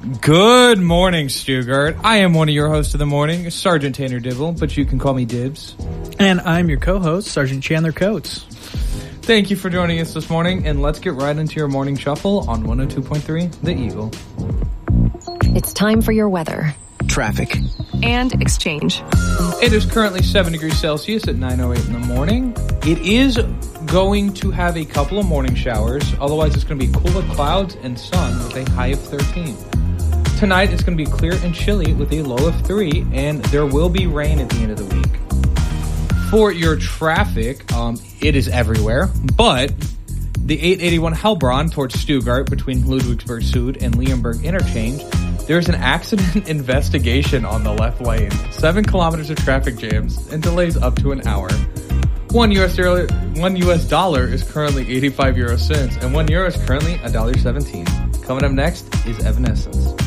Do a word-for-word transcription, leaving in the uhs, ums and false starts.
Good morning, Stuttgart. I am one of your hosts of the morning, Sergeant Tanner Dibble, but you can call me Dibs. And I'm your co-host, Sergeant Chandler Coates. Thank you for joining us this morning, and let's get right into your morning shuffle on one oh two point three The Eagle. It's time for your weather, traffic, and exchange. It is currently seven degrees Celsius at nine oh eight in the morning. It is going to have a couple of morning showers. Otherwise, it's going to be cool with clouds and sun with a high of thirteen. Tonight, it's going to be clear and chilly with a low of three, and there will be rain at the end of the week. For your traffic, um, it is everywhere, but the eight eighty-one Heilbronn towards Stuttgart between Ludwigsburg Süd and Leonberg Interchange, there's an accident investigation on the left lane. Seven kilometers of traffic jams and delays up to an hour. One U S dollar, one U S dollar is currently eighty-five euro cents, and one euro is currently one dollar seventeen. Coming up next is Evanescence.